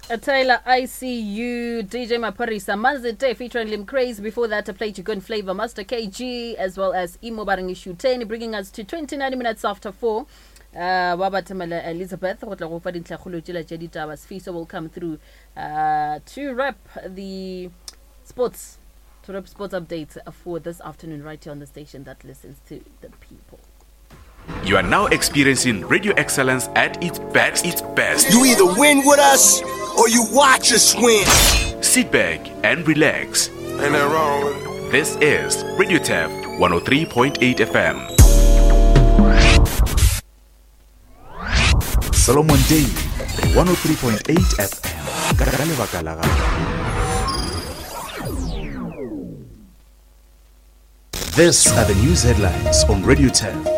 Taylor ICU, DJ Maparisa, Mazite featuring Lim Craze. Before that, I played you Good Flavor, Master KG, as well as Imo Barangishu 10, bringing us to 29 minutes after 4. Wabatamala Elizabeth, Fiso will come through to wrap the sports updates for this afternoon right here on the station that listens to the people. You are now experiencing radio excellence at its best. You either win with us or you watch us win. Sit back and relax. Ain't that wrong with it? This is Radio TAF 103.8 FM. Solomon Day 103.8 FM. These are the news headlines on Radio TAF.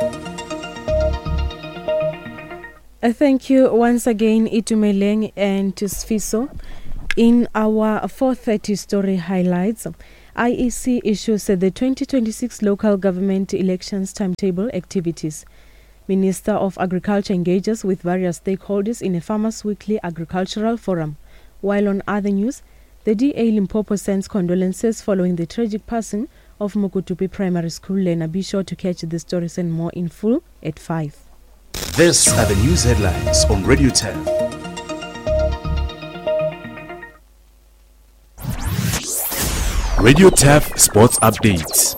Thank you once again, Itumeleng and Tusfiso. In our 4:30 story highlights, IEC issues the 2026 local government elections timetable activities. Minister of Agriculture engages with various stakeholders in a Farmers Weekly Agricultural Forum. While on other news, the DA Limpopo sends condolences following the tragic passing of Mukutupi Primary School learner. Be sure to catch the stories and more in full at 5. These are the news headlines on Radio TAF. Radio TAF Sports Updates.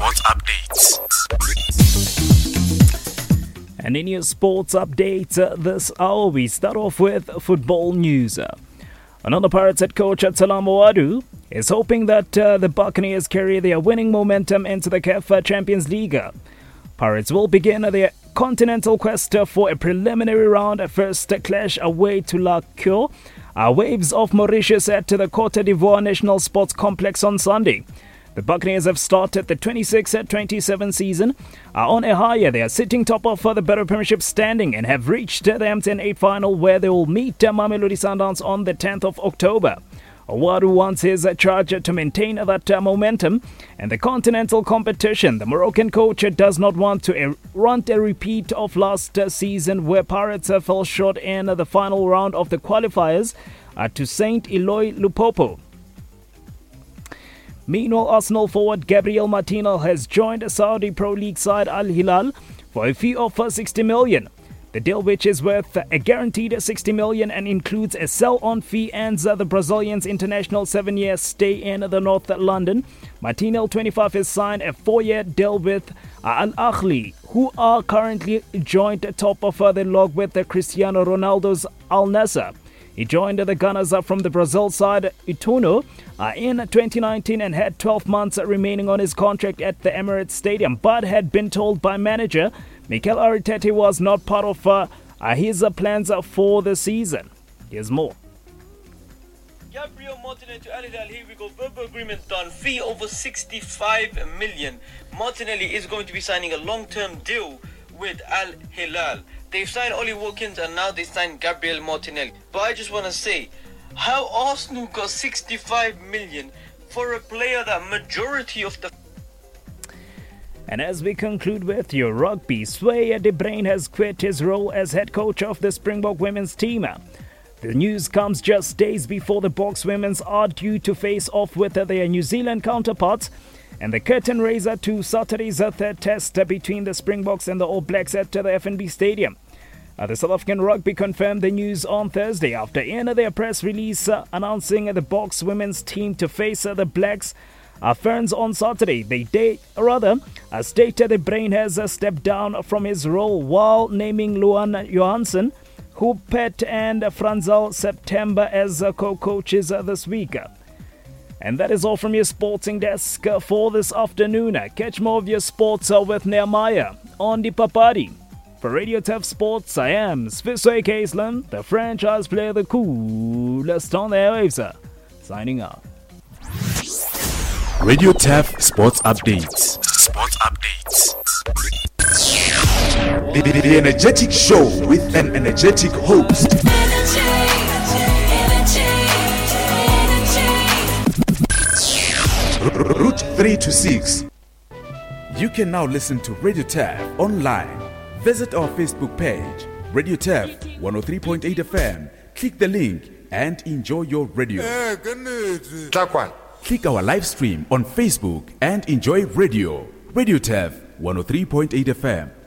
And in your sports updates this hour, we start off with football news. Another Pirates head coach at Salamo Wadu is hoping that the Buccaneers carry their winning momentum into the CAF Champions League. Pirates will begin their continental quest for a preliminary round first clash away to La Cure. Waves of Mauritius at the Cote d'Ivoire National Sports Complex on Sunday. The Buccaneers have started the 26-27 season on a higher. They are sitting top of the Better Premiership standing and have reached the MTN 8 final where they will meet Mamelodi Sundowns on the 10th of October. Wadu wants his charge to maintain that momentum and the continental competition. The Moroccan coach does not want to run a repeat of last season where Pirates fell short in the final round of the qualifiers to Saint Eloi Lupopo. Meanwhile, Arsenal forward Gabriel Martinez has joined Saudi Pro League side Al Hilal for a fee of 60 million. The deal, which is worth a guaranteed 60 million and includes a sell-on fee, ends the Brazilian's international 7-year stay in the North London. Martinez, 25, has signed a 4-year deal with Al Ahly, who are currently joint top of the log with Cristiano Ronaldo's Al Nassr. He joined the Gunners from the Brazil side Ituano in 2019 and had 12 months remaining on his contract at the Emirates Stadium, but had been told by manager Mikel Arteta was not part of his plans for the season. Here's more. Gabriel Martinelli to Al Hilal, here we go, verbal agreement done, fee over 65 million. Martinelli is going to be signing a long-term deal with Al Hilal. They've signed Ollie Watkins and now they signed Gabriel Martinelli. But I just want to say, how Arsenal got 65 million for a player that majority of the... And as we conclude with your rugby, Sway De Bruin has quit his role as head coach of the Springbok women's team. The news comes just days before the Boks women's are due to face off with their New Zealand counterparts, and the curtain raiser to Saturday's third test between the Springboks and the All Blacks at the FNB Stadium. The South African Rugby confirmed the news on Thursday after in their press release announcing the Boks women's team to face the Blacks Ferns on Saturday. They stated the Brain has stepped down from his role while naming Luan Johansson, Hupet and Franzal September as co-coaches this week. And that is all from your sporting desk for this afternoon. Catch more of your sports with Nehemiah on the Papadi. For Radio TAF Sports, I am Sfiso A.K. Islam, the franchise player, the coolest on the airwaves. Signing out. Radio TAF Sports Updates. The energetic show with an energetic host. Route 3 to 6. You can now listen to Radio TAF online. Visit our Facebook page, Radio TAF 103.8 FM. Click the link and enjoy your radio. Takwan. Click our live stream on Facebook and enjoy radio. Radio TAF 103.8 FM.